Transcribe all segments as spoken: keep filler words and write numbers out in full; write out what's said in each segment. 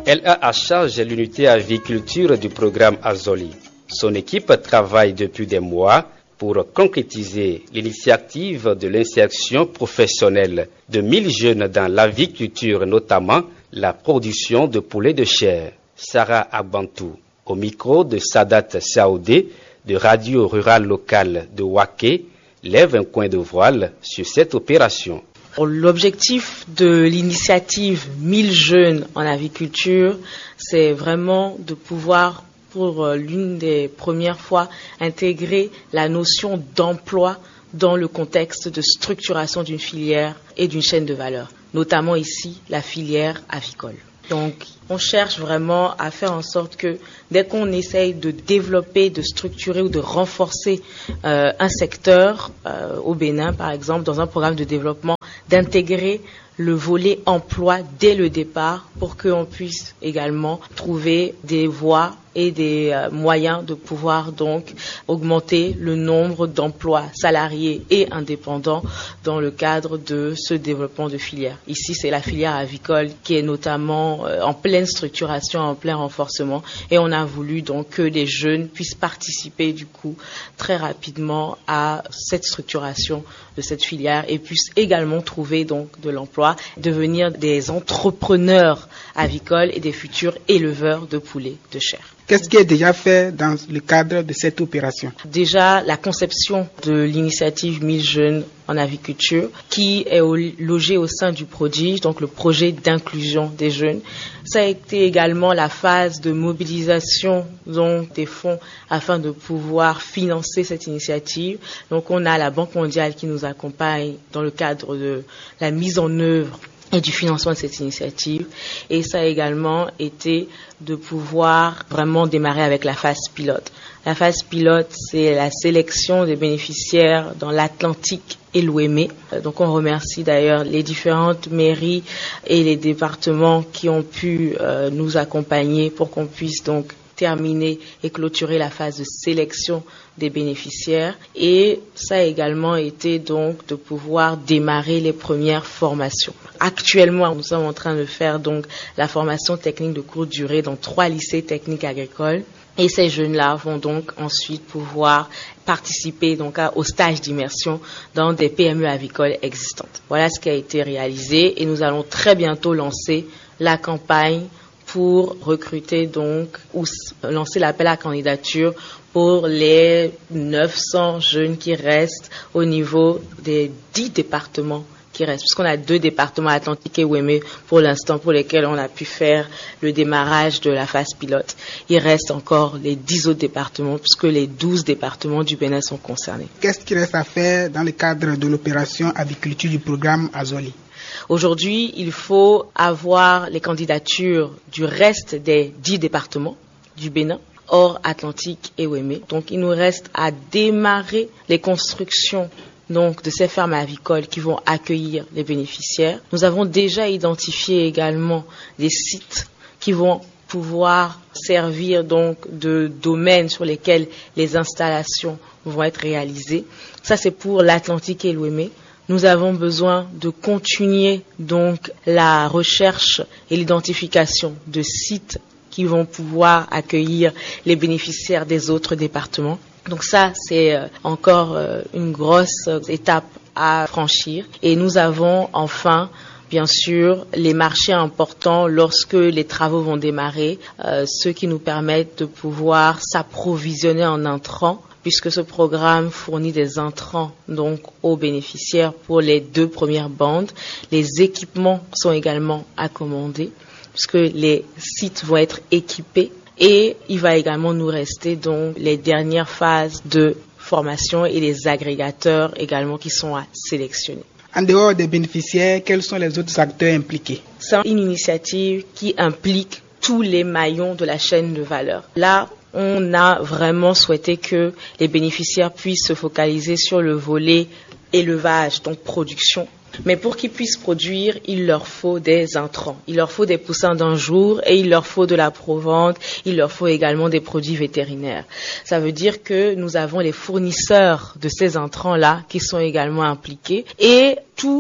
Elle a à charge l'unité aviculture du programme Azoli. Son équipe travaille depuis des mois pour concrétiser l'initiative de l'insertion professionnelle de mille jeunes dans l'aviculture, notamment la production de poulets de chair. Sarah Abantou, au micro de Sadat Saoudé, de Radio Rurale Locale de Waké, lève un coin de voile sur cette opération. L'objectif de l'initiative mille jeunes en aviculture, c'est vraiment de pouvoir, pour l'une des premières fois, intégrer la notion d'emploi dans le contexte de structuration d'une filière et d'une chaîne de valeur, notamment ici la filière avicole. Donc, on cherche vraiment à faire en sorte que dès qu'on essaye de développer, de structurer ou de renforcer euh, un secteur, euh, au Bénin par exemple, dans un programme de développement, d'intégrer le volet emploi dès le départ pour qu'on puisse également trouver des voies et des euh, moyens de pouvoir donc augmenter le nombre d'emplois salariés et indépendants dans le cadre de ce développement de filière. Ici, c'est la filière avicole qui est notamment euh, en pleine structuration, en plein renforcement, et on a voulu donc que les jeunes puissent participer du coup très rapidement à cette structuration de cette filière et puissent également trouver donc de l'emploi, devenir des entrepreneurs avicoles et des futurs éleveurs de poulets de chair. Qu'est-ce qui est déjà fait dans le cadre de cette opération? Déjà, la conception de l'initiative mille jeunes en aviculture, qui est au, logée au sein du prodige, donc le projet d'inclusion des jeunes. Ça a été également la phase de mobilisation donc, des fonds afin de pouvoir financer cette initiative. Donc on a la Banque mondiale qui nous accompagne dans le cadre de la mise en œuvre et du financement de cette initiative. Et ça a également été de pouvoir vraiment démarrer avec la phase pilote. La phase pilote, c'est la sélection des bénéficiaires dans l'Atlantique et l'Ouémé. Donc on remercie d'ailleurs les différentes mairies et les départements qui ont pu euh, nous accompagner pour qu'on puisse donc terminer et clôturer la phase de sélection des bénéficiaires. Et ça a également été donc de pouvoir démarrer les premières formations. Actuellement, nous sommes en train de faire donc la formation technique de courte durée dans trois lycées techniques agricoles. Et ces jeunes-là vont donc ensuite pouvoir participer donc à, au stage d'immersion dans des P M E avicoles existantes. Voilà ce qui a été réalisé et nous allons très bientôt lancer la campagne pour recruter donc ou lancer l'appel à candidature pour les neuf cents jeunes qui restent au niveau des dix départements qui restent, puisqu'on a deux départements, Atlantique et Ouémé, pour l'instant, pour lesquels on a pu faire le démarrage de la phase pilote. Il reste encore les dix autres départements, puisque les douze départements du Bénin sont concernés. Qu'est-ce qui reste à faire dans le cadre de l'opération aviculture du programme Azoli? Aujourd'hui, il faut avoir les candidatures du reste des dix départements du Bénin, hors Atlantique et Ouémé. Donc, il nous reste à démarrer les constructions donc de ces fermes avicoles qui vont accueillir les bénéficiaires. Nous avons déjà identifié également des sites qui vont pouvoir servir donc de domaines sur lesquels les installations vont être réalisées. Ça, c'est pour l'Atlantique et l'Ouémé. Nous avons besoin de continuer donc la recherche et l'identification de sites qui vont pouvoir accueillir les bénéficiaires des autres départements. Donc ça, c'est encore une grosse étape à franchir. Et nous avons enfin, bien sûr, les marchés importants lorsque les travaux vont démarrer, euh, ceux qui nous permettent de pouvoir s'approvisionner en intrants, puisque ce programme fournit des intrants donc aux bénéficiaires pour les deux premières bandes. Les équipements sont également à commander, puisque les sites vont être équipés. Et il va également nous rester donc les dernières phases de formation et les agrégateurs également qui sont à sélectionner. En dehors des bénéficiaires, quels sont les autres acteurs impliqués? C'est une initiative qui implique tous les maillons de la chaîne de valeur. Là, on a vraiment souhaité que les bénéficiaires puissent se focaliser sur le volet élevage, donc production. Mais pour qu'ils puissent produire, il leur faut des intrants. Il leur faut des poussins d'un jour et il leur faut de la provende. Il leur faut également des produits vétérinaires. Ça veut dire que nous avons les fournisseurs de ces intrants-là qui sont également impliqués et tous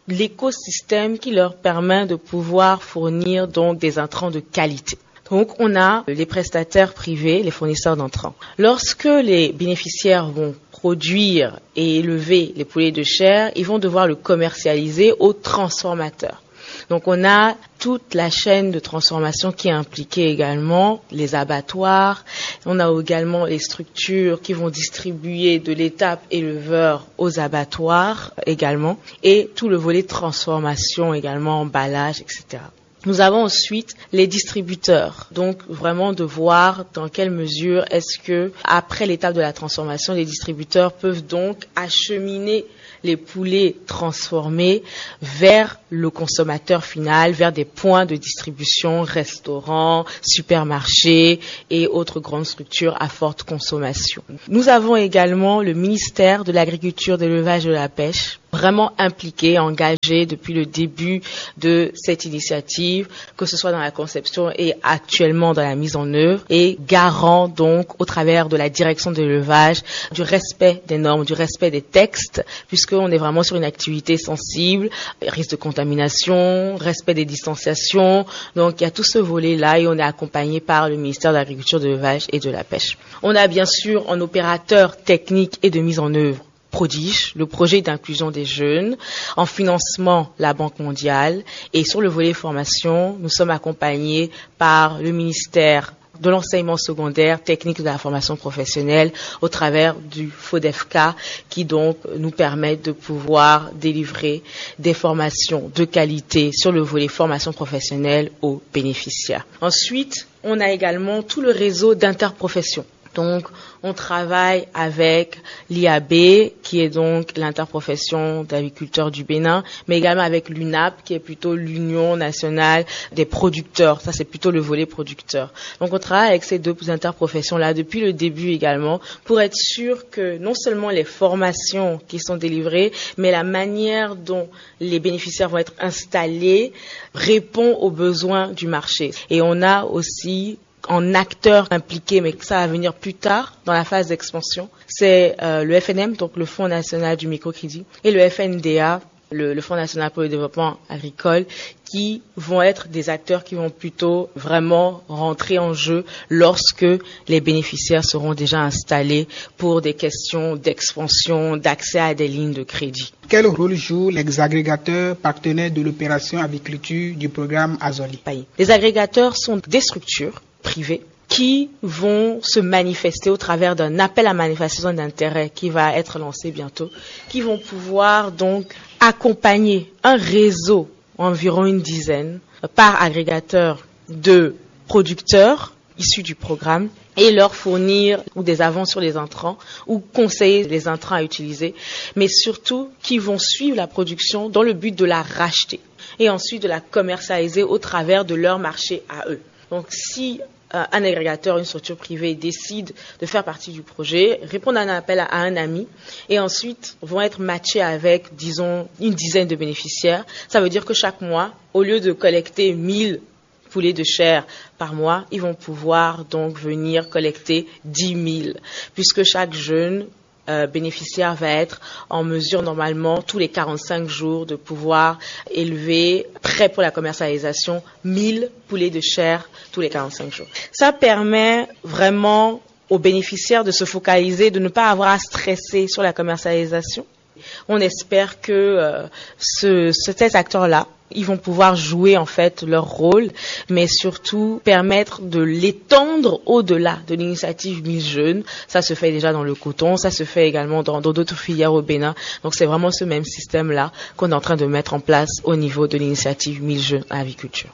l'écosystème qui leur permet de pouvoir fournir donc des intrants de qualité. Donc, on a les prestataires privés, les fournisseurs d'intrants. Lorsque les bénéficiaires vont produire et élever les poulets de chair, ils vont devoir le commercialiser aux transformateurs. Donc, on a toute la chaîne de transformation qui est impliquée également, les abattoirs. On a également les structures qui vont distribuer de l'étape éleveur aux abattoirs également, et tout le volet transformation également, emballage, et cetera. Nous avons ensuite les distributeurs, donc vraiment de voir dans quelle mesure est-ce que, après l'étape de la transformation, les distributeurs peuvent donc acheminer les poulets transformés vers le consommateur final, vers des points de distribution, restaurants, supermarchés et autres grandes structures à forte consommation. Nous avons également le ministère de l'Agriculture, de l'Élevage et de la Pêche, vraiment impliqué, engagé depuis le début de cette initiative, que ce soit dans la conception et actuellement dans la mise en œuvre, et garant donc au travers de la direction de l'élevage du respect des normes, du respect des textes, puisqu'on est vraiment sur une activité sensible, risque de contamination, respect des distanciations. Donc il y a tout ce volet-là et on est accompagné par le ministère de l'Agriculture, de l'Élevage et de la Pêche. On a bien sûr un opérateur technique et de mise en œuvre Prodige, le projet d'inclusion des jeunes, en financement la Banque mondiale, et sur le volet formation, nous sommes accompagnés par le ministère de l'enseignement secondaire, technique de la formation professionnelle, au travers du FODEFCA, qui donc nous permet de pouvoir délivrer des formations de qualité sur le volet formation professionnelle aux bénéficiaires. Ensuite, on a également tout le réseau d'interprofessions. Donc, on travaille avec l'I A B, qui est donc l'interprofession d'agriculteurs du Bénin, mais également avec l'U N A P, qui est plutôt l'Union nationale des producteurs. Ça, c'est plutôt le volet producteur. Donc, on travaille avec ces deux interprofessions-là depuis le début également, pour être sûr que non seulement les formations qui sont délivrées, mais la manière dont les bénéficiaires vont être installés répond aux besoins du marché. Et on a aussi en acteurs impliqués, mais que ça va venir plus tard dans la phase d'expansion, c'est euh, le F N M, donc le Fonds national du microcrédit, et le F N D A, le, le Fonds national pour le développement agricole, qui vont être des acteurs qui vont plutôt vraiment rentrer en jeu lorsque les bénéficiaires seront déjà installés pour des questions d'expansion, d'accès à des lignes de crédit. Quel rôle jouent les agrégateurs partenaires de l'opération aviculture du programme Azoli? Les agrégateurs sont des structures privés qui vont se manifester au travers d'un appel à manifestation d'intérêt qui va être lancé bientôt, qui vont pouvoir donc accompagner un réseau, environ une dizaine, par agrégateur de producteurs issus du programme et leur fournir ou des avances sur les intrants ou conseiller les intrants à utiliser, mais surtout qui vont suivre la production dans le but de la racheter et ensuite de la commercialiser au travers de leur marché à eux. Donc, si euh, un agrégateur, une structure privée décide de faire partie du projet, répondre à un appel à, à un ami et ensuite vont être matchés avec, disons, une dizaine de bénéficiaires, ça veut dire que chaque mois, au lieu de collecter mille poulets de chair par mois, ils vont pouvoir donc venir collecter dix mille, puisque chaque jeune Euh, bénéficiaire va être en mesure normalement tous les quarante-cinq jours de pouvoir élever, prêt pour la commercialisation, mille poulets de chair tous les quarante-cinq jours. Ça permet vraiment aux bénéficiaires de se focaliser, de ne pas avoir à stresser sur la commercialisation. On espère que euh, ce, cet acteur-là, ils vont pouvoir jouer en fait leur rôle, mais surtout permettre de l'étendre au-delà de l'initiative mille jeunes. Ça se fait déjà dans le coton, ça se fait également dans d'autres filières au Bénin. Donc c'est vraiment ce même système-là qu'on est en train de mettre en place au niveau de l'initiative mille jeunes à aviculture.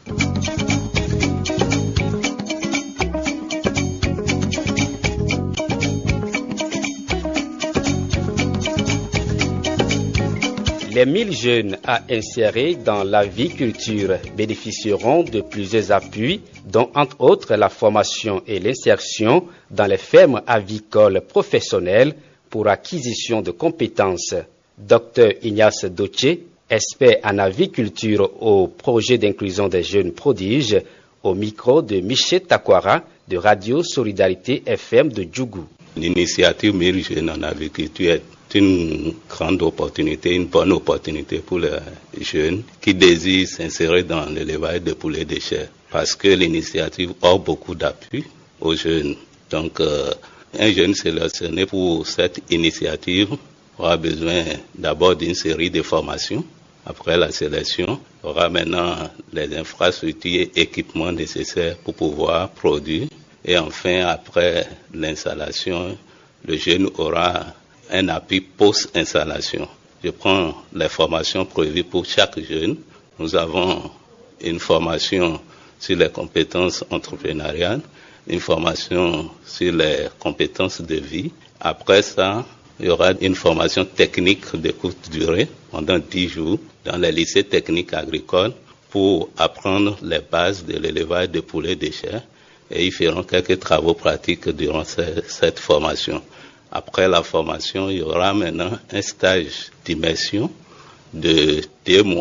Les mille jeunes à insérer dans l'aviculture bénéficieront de plusieurs appuis, dont entre autres la formation et l'insertion dans les fermes avicoles professionnelles pour acquisition de compétences. Docteur Ignace Doche, expert en aviculture au projet d'inclusion des jeunes prodiges, au micro de Michel Takwara de Radio Solidarité F M de Djougou. L'initiative mille jeunes en aviculture est c'est une grande opportunité, une bonne opportunité pour les jeunes qui désirent s'insérer dans l'élevage de poulets de chair, parce que l'initiative offre beaucoup d'appui aux jeunes. Donc, euh, un jeune sélectionné pour cette initiative aura besoin d'abord d'une série de formations. Après la sélection, il aura maintenant les infrastructures et équipements nécessaires pour pouvoir produire. Et enfin, après l'installation, le jeune aura un appui post-installation. Je prends les formations prévues pour chaque jeune. Nous avons une formation sur les compétences entrepreneuriales, une formation sur les compétences de vie. Après ça, il y aura une formation technique de courte durée pendant dix jours dans les lycées techniques agricoles pour apprendre les bases de l'élevage de poulets de chair, et ils feront quelques travaux pratiques durant cette formation. Après la formation, il y aura maintenant un stage d'immersion de deux mois